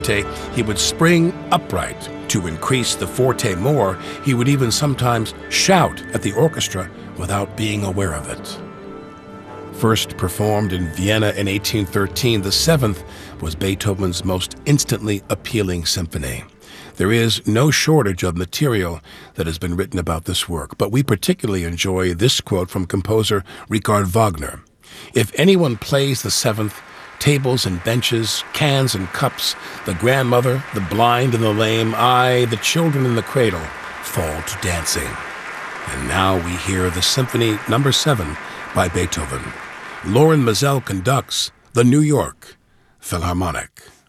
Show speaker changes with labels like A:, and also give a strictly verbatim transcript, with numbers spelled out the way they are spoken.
A: he would spring upright. To increase the forte more, he would even sometimes shout at the orchestra without being aware of it. First performed in Vienna in eighteen thirteen, the Seventh was Beethoven's most instantly appealing symphony. There is no shortage of material that has been written about this work, but we particularly enjoy this quote from composer Richard Wagner. "If anyone plays the Seventh, tables and benches, cans and cups, the grandmother, the blind and the lame, aye, the children in the cradle, fall to dancing." And now we hear the Symphony Number Seven by Beethoven. Loren Maazel conducts the New York Philharmonic.